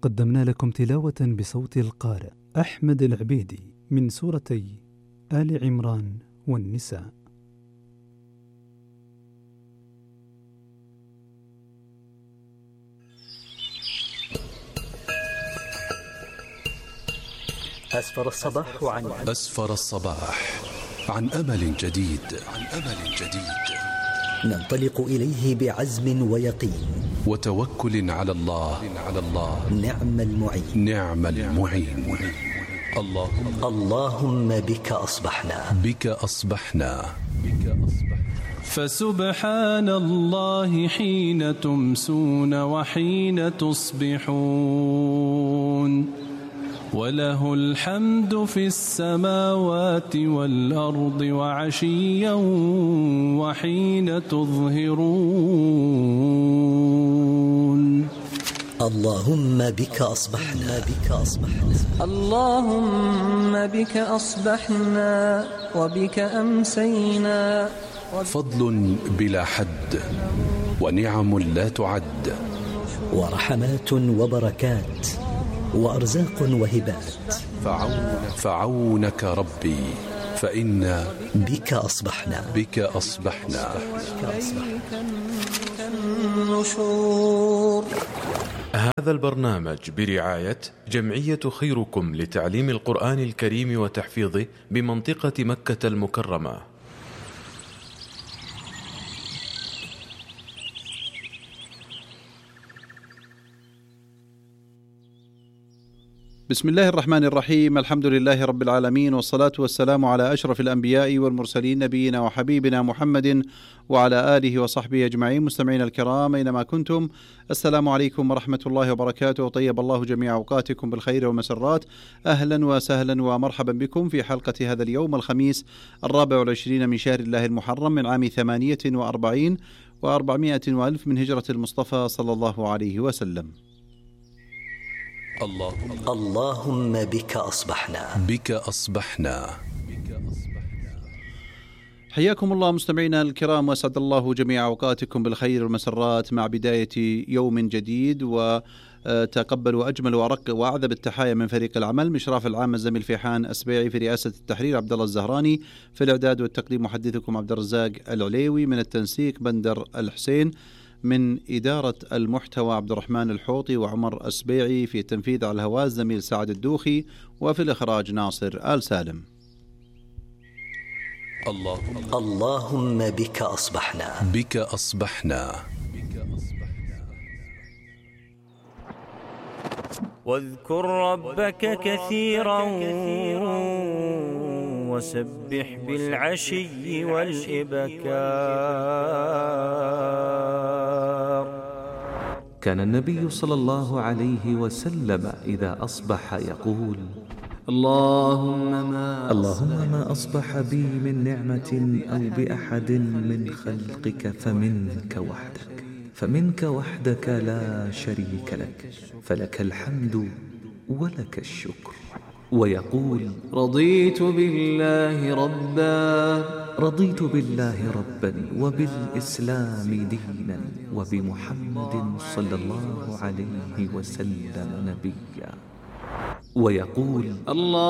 قدمنا لكم تلاوة بصوت القارئ أحمد العبيدي من سورتي آل عمران والنساء. أسفر الصباح عن أمل جديد. ننطلق إليه بعزم ويقين وتوكل على الله. نعم المعين. اللهم بك أصبحنا. فسبحان الله حين تمسون وحين تصبحون، وله الحمد في السماوات والأرض وعشيا وحين تظهرون. اللهم بك أصبحنا. اللهم بك أصبحنا وبك أمسينا. فضل بلا حد ونعم لا تعد، ورحمات وبركات وأرزاق وهبات. فعونك ربي فإنا بك أصبحنا. هذا البرنامج برعاية جمعية خيركم لتعليم القرآن الكريم وتحفيظه بمنطقة مكة المكرمة. بسم الله الرحمن الرحيم. الحمد لله رب العالمين، والصلاة والسلام على أشرف الأنبياء والمرسلين، نبينا وحبيبنا محمد وعلى آله وصحبه أجمعين. مستمعين الكرام أينما كنتم، السلام عليكم ورحمة الله وبركاته، وطيب الله جميع أوقاتكم بالخير والمسرات. أهلا وسهلا ومرحبا بكم في حلقة هذا اليوم الخميس 24 من شهر الله المحرم من عام 48 و400 وألف من هجرة المصطفى صلى الله عليه وسلم. اللهم بك أصبحنا. حياكم الله مستمعينا الكرام، وأسعد الله جميع أوقاتكم بالخير والمسرات مع بداية يوم جديد، وتقبلوا أجمل وأرق وأعذب التحايا من فريق العمل. مشراف العام الزميل فيحان أسبيعي، في رئاسة التحرير عبد الله الزهراني، في الإعداد والتقديم محدثكم عبد الرزاق العليوي، من التنسيق بندر الحسين، من إدارة المحتوى عبد الرحمن الحوطي وعمر أسبيعي، في التنفيذ على الهواء الزميل سعد الدوخي، وفي الإخراج ناصر آل سالم. اللهم بك أصبحنا. واذكر ربك كثيرا وسبح بالعشي والإبكار. كان النبي صلى الله عليه وسلم إذا أصبح يقول: اللهم ما أصبح بي من نعمة أو بأحد من خلقك فمنك وحدك لا شريك لك، فلك الحمد ولك الشكر. ويقول: رضيت بالله ربا وبالإسلام دينا وبمحمد صلى الله عليه وسلم نبيا. ويقول: الله